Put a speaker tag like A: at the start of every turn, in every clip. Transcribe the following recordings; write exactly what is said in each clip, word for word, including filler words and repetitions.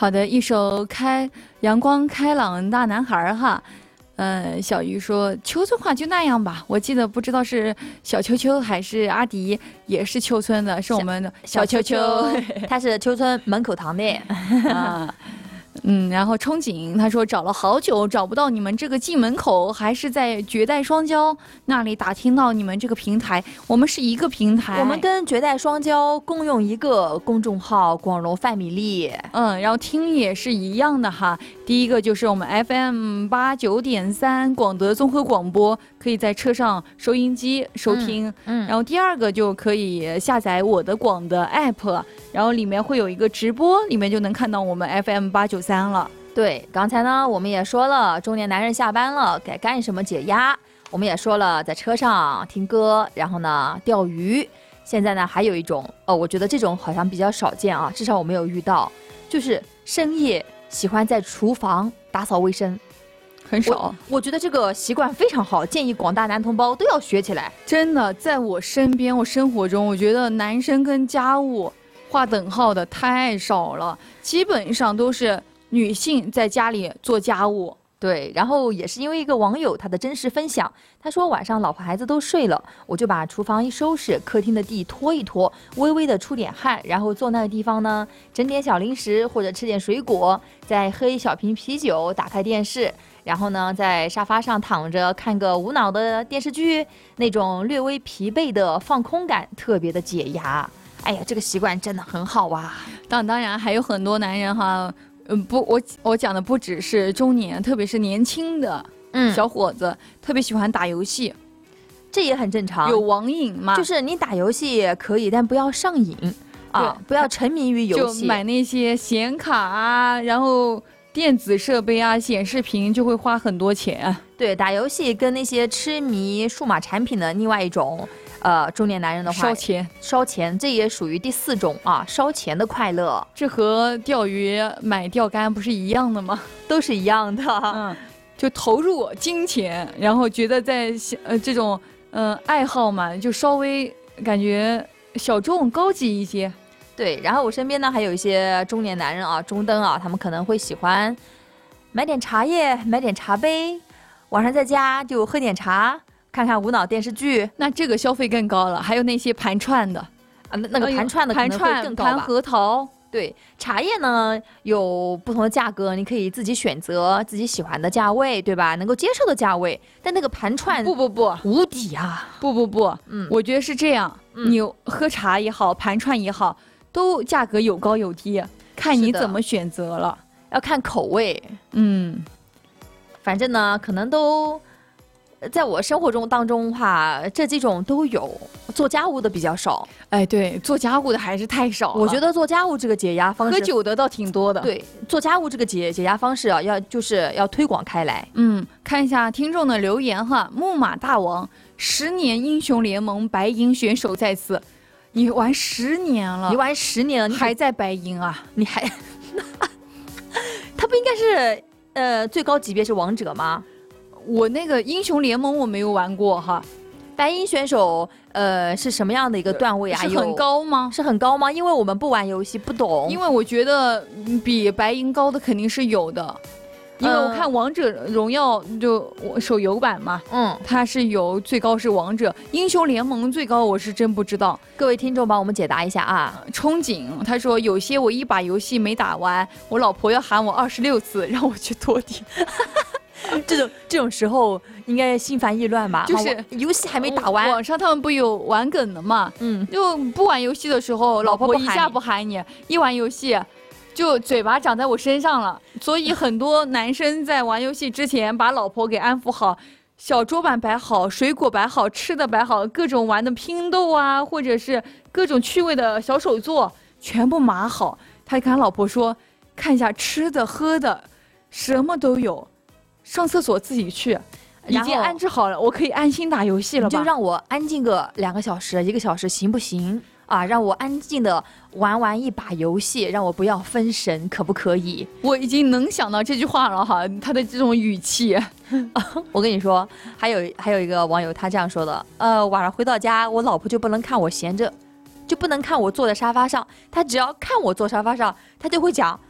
A: 好的，一首开阳光开朗大男孩哈。呃，小鱼说秋村话就那样吧，我记得不知道是小秋秋还是阿迪，也是秋村的，是我们的小秋秋，
B: 他是秋村门口堂的
A: 啊。嗯，然后憧憬他说找了好久找不到你们这个进门口，还是在绝代双骄那里打听到你们这个平台，我们是一个平台，
B: 我们跟绝代双骄共用一个公众号广荣范米粒。
A: 嗯，然后听也是一样的哈，第一个就是我们 F M 八九点三广德综合广播，可以在车上收音机收听，嗯，嗯然后第二个就可以下载我的广的 app， 然后里面会有一个直播，里面就能看到我们 F M 八九三了。
B: 对，刚才呢我们也说了中年男人下班了该干什么解压，我们也说了在车上听歌，然后呢钓鱼。现在呢还有一种哦，我觉得这种好像比较少见啊，至少我没有遇到，就是深夜喜欢在厨房打扫卫生。
A: 很少，
B: 我, 我觉得这个习惯非常好，建议广大男同胞都要学起来。
A: 真的，在我身边，我生活中，我觉得男生跟家务划等号的太少了，基本上都是女性在家里做家务。
B: 对，然后也是因为一个网友他的真实分享，他说晚上老婆孩子都睡了，我就把厨房一收拾，客厅的地拖一拖，微微的出点汗，然后坐那个地方呢，整点小零食或者吃点水果，再喝一小瓶啤酒，打开电视，然后呢在沙发上躺着看个无脑的电视剧，那种略微疲惫的放空感特别的解压。哎呀，这个习惯真的很好啊。
A: 当当然还有很多男人哈，嗯不，我我讲的不只是中年，特别是年轻的小伙子，嗯、特别喜欢打游戏，
B: 这也很正常。
A: 有网瘾嘛？
B: 就是你打游戏也可以，但不要上瘾啊，不要沉迷于游戏。
A: 就买那些显卡啊，然后电子设备啊，显示屏就会花很多钱。
B: 对，打游戏跟那些痴迷数码产品的另外一种。呃，中年男人的话，
A: 烧钱，
B: 烧钱，这也属于第四种啊，烧钱的快乐。
A: 这和钓鱼买钓竿不是一样的吗？
B: 都是一样的。
A: 嗯，就投入金钱，然后觉得在呃这种嗯、呃、爱好嘛，就稍微感觉小众高级一些。
B: 对，然后我身边呢还有一些中年男人啊，中登啊，他们可能会喜欢买点茶叶，买点茶杯，晚上在家就喝点茶。看看无脑电视剧，
A: 那这个消费更高了。还有那些盘串的
B: 啊，那个盘串的可能会更高吧。
A: 盘核桃，
B: 对，茶叶呢有不同的价格，你可以自己选择自己喜欢的价位，对吧？能够接受的价位。但那个盘串，
A: 不不不，
B: 无敌啊！
A: 不不不，嗯，我觉得是这样。嗯、你喝茶也好，盘串也好，都价格有高有低，看你怎么选择了，
B: 要看口味。
A: 嗯，
B: 反正呢，可能都。在我生活中当中哈，这几种都有，做家务的比较少。
A: 哎，对，做家务的还是太少了。
B: 我觉得做家务这个解压方式，
A: 喝酒的倒挺多的。
B: 对，做家务这个解解压方式啊，要就是要推广开来。
A: 嗯，看一下听众的留言哈，木马大王，十年英雄联盟白银选手在此，你玩十年了，
B: 你玩十年了，
A: 你还在白银啊？
B: 你还，他不应该是呃最高级别是王者吗？
A: 我那个英雄联盟我没有玩过哈，
B: 白银选手呃是什么样的一个段位啊？
A: 是很高吗？
B: 是很高吗？因为我们不玩游戏不懂。
A: 因为我觉得比白银高的肯定是有的，因为我看王者荣耀就手游版嘛，嗯，它是有最高是王者，英雄联盟最高我是真不知道。
B: 各位听众帮我们解答一下啊。
A: 憧憬他说有些我一把游戏没打完，我老婆要喊我二十六次让我去拖地。
B: 这种这种时候应该心烦意乱吧？
A: 就是
B: 游戏还没打完，
A: 网上他们不有玩梗的嘛？嗯，就不玩游戏的时候，老婆一下不喊你，一玩游戏，就嘴巴长在我身上了。所以很多男生在玩游戏之前，把老婆给安抚好，小桌板摆好，水果摆好，吃的摆好，各种玩的拼豆啊，或者是各种趣味的小手作，全部码好。他跟他老婆说，看一下吃的喝的，什么都有。上厕所自己去，已经安置好了，我可以安心打游戏了吧？
B: 就让我安静个两个小时、一个小时，行不行啊？让我安静的玩完一把游戏，让我不要分神，可不可以？
A: 我已经能想到这句话了哈，他的这种语气。
B: 我跟你说，还有还有一个网友他这样说的，呃，晚上回到家，我老婆就不能看我闲着，就不能看我坐在沙发上，她只要看我坐沙发上，她就会讲。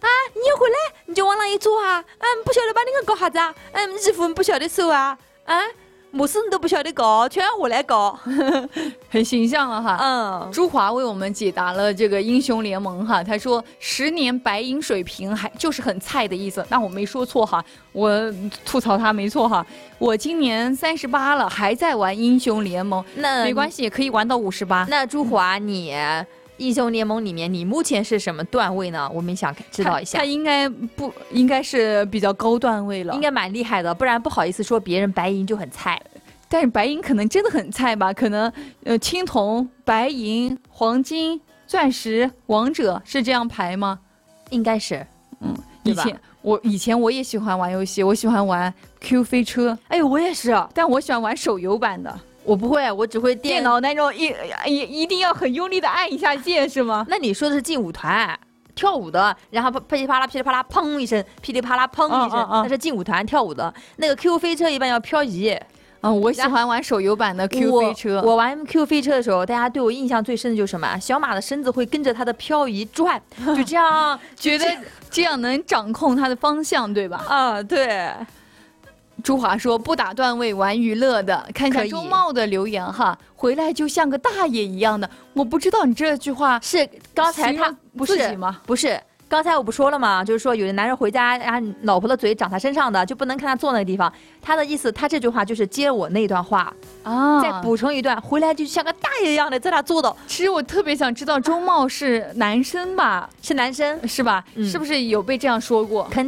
B: 啊，你又回来，你就往那一坐啊，嗯，不晓得把你个搞啥子啊，嗯，衣服不晓得收啊，啊。么事你都不晓得搞，全让我来搞，
A: 很形象了哈。
B: 嗯，
A: 朱华为我们解答了这个英雄联盟哈，他说十年白银水平还就是很菜的意思，那我没说错哈，我吐槽他没错哈。我今年三十八了，还在玩英雄联盟，那没关系，也可以玩到五十八。
B: 那朱华你？英雄联盟里面，你目前是什么段位呢？我们想知道一下。
A: 他应该不应该是比较高段位了，
B: 应该蛮厉害的，不然不好意思说别人白银就很菜。
A: 但是白银可能真的很菜吧？可能呃青铜、白银、黄金、钻石、王者是这样排吗？
B: 应该是，
A: 嗯，以前我以前我也喜欢玩游戏，我喜欢玩 Q 飞车。
B: 哎，我也是，
A: 但我喜欢玩手游版的。
B: 我不会，我只会
A: 电脑那种一一一定要很用力的按一下键是吗？
B: 那你说的是劲舞团跳舞的，然后噼里啪啦噼里啪啦砰一声，噼里啪啦砰一声，嗯嗯嗯、那是劲舞团跳舞的。那个 Q 飞车一般要漂移。
A: 嗯，我喜欢玩手游版的 Q 飞车。
B: 我, 我玩 Q 飞车的时候，大家对我印象最深的就是什么？小马的身子会跟着它的漂移转，就这样，
A: 觉得这样能掌控它的方向，对吧？
B: 啊，对。
A: 朱华说不打段位玩娱乐的，看一下周茂的留言哈，回来就像个大爷一样的。我不知道你这句话
B: 是刚才他
A: 不是吗？
B: 不是。刚才我不说了吗？就是说有的男人回家，然后老婆的嘴长他身上的，就不能看他坐那个地方。他的意思，他这句话就是接我那段话啊，再补充一段，回来就像个大爷一样的在那坐的。
A: 其实我特别想知道周茂是男生吧？
B: 是男生
A: 是吧？嗯、是不是有被这样说过？